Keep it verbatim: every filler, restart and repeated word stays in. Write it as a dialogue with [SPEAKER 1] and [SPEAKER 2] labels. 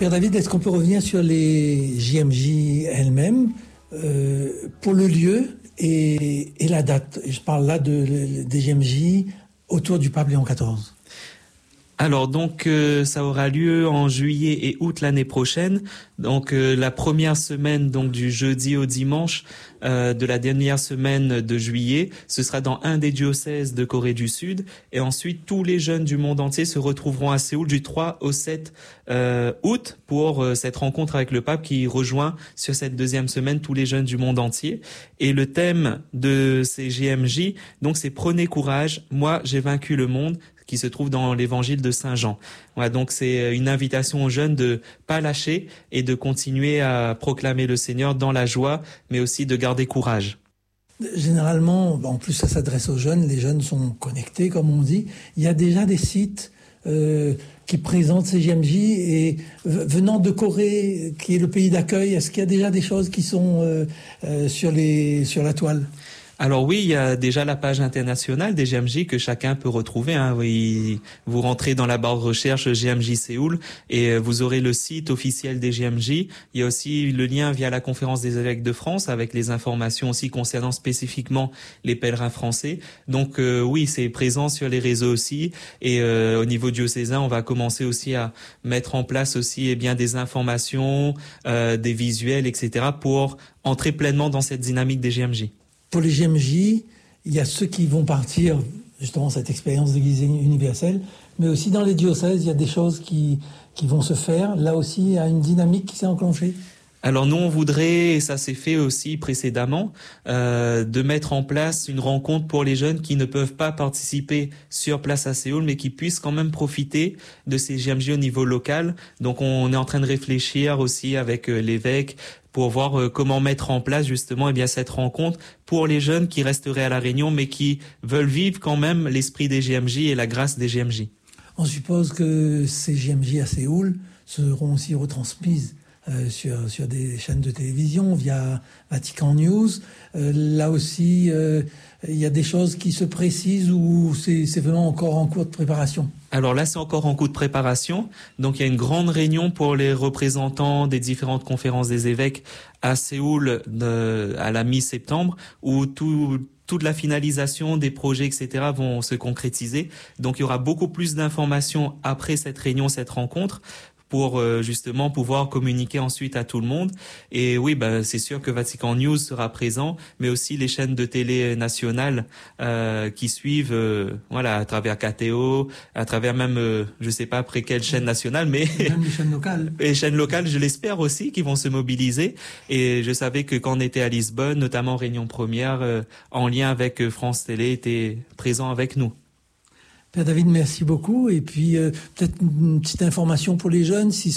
[SPEAKER 1] Père David, est-ce qu'on peut revenir sur les J M J elles-mêmes euh, pour le lieu et, et la date? Je parle là de, des J M J autour du pape Léon quatorze.
[SPEAKER 2] Alors donc euh, ça aura lieu en juillet et août l'année prochaine. Donc euh, la première semaine donc du jeudi au dimanche euh, de la dernière semaine de juillet, ce sera dans un des diocèses de Corée du Sud, et ensuite tous les jeunes du monde entier se retrouveront à Séoul du trois au sept euh, août pour euh, cette rencontre avec le pape qui rejoint sur cette deuxième semaine tous les jeunes du monde entier. Et le thème de ces J M J, donc c'est prenez courage, moi j'ai vaincu le monde, qui se trouve dans l'évangile de Saint Jean. Voilà, donc c'est une invitation aux jeunes de pas lâcher et de continuer à proclamer le Seigneur dans la joie, mais aussi de garder courage.
[SPEAKER 1] Généralement, en plus ça s'adresse aux jeunes, les jeunes sont connectés comme on dit. Il y a déjà des sites euh, qui présentent ces J M J, et venant de Corée, qui est le pays d'accueil, est-ce qu'il y a déjà des choses qui sont euh, euh, sur les sur la toile?
[SPEAKER 2] Alors oui, il y a déjà la page internationale des J M J que chacun peut retrouver. Hein. Oui, vous rentrez dans la barre de recherche J M J Séoul et vous aurez le site officiel des J M J. Il y a aussi le lien via la conférence des évêques de France avec les informations aussi concernant spécifiquement les pèlerins français. Donc euh, oui, c'est présent sur les réseaux aussi. Et euh, au niveau diocésain, on va commencer aussi à mettre en place aussi eh bien des informations, euh, des visuels, et cetera pour entrer pleinement dans cette dynamique des J M J.
[SPEAKER 1] Pour les J M J, il y a ceux qui vont partir, justement, cette expérience d'Église universelle, mais aussi dans les diocèses, il y a des choses qui, qui vont se faire. Là aussi, il y a une dynamique qui s'est enclenchée.
[SPEAKER 2] Alors nous, on voudrait, et ça s'est fait aussi précédemment, euh, de mettre en place une rencontre pour les jeunes qui ne peuvent pas participer sur place à Séoul, mais qui puissent quand même profiter de ces J M J au niveau local. Donc on est en train de réfléchir aussi avec euh, l'évêque, pour voir euh, comment mettre en place justement eh bien cette rencontre pour les jeunes qui resteraient à La Réunion, mais qui veulent vivre quand même l'esprit des J M J et la grâce des J M J.
[SPEAKER 1] On suppose que ces J M J à Séoul seront aussi retransmises euh, sur, sur des chaînes de télévision, via Vatican News. Euh, là aussi, euh, il y a des choses qui se précisent, ou c'est, c'est vraiment encore en cours de préparation?
[SPEAKER 2] Alors là, c'est encore en cours de préparation. Donc, il y a une grande réunion pour les représentants des différentes conférences des évêques à Séoul de, à la mi-septembre, où tout, toute la finalisation des projets, et cetera vont se concrétiser. Donc, il y aura beaucoup plus d'informations après cette réunion, cette rencontre, pour euh, justement pouvoir communiquer ensuite à tout le monde. Et oui, bah, c'est sûr que Vatican News sera présent, mais aussi les chaînes de télé nationales euh, qui suivent, euh, voilà, à travers K T O, à travers même, euh, je sais pas après quelle chaîne nationale, mais
[SPEAKER 1] même les chaînes locales.
[SPEAKER 2] Les chaînes locales, je l'espère aussi, qui vont se mobiliser. Et je savais que quand on était à Lisbonne, notamment Réunion Première, euh, en lien avec France Télé, était présent avec nous.
[SPEAKER 1] Père David, merci beaucoup. Et puis, euh, peut-être une petite information pour les jeunes, si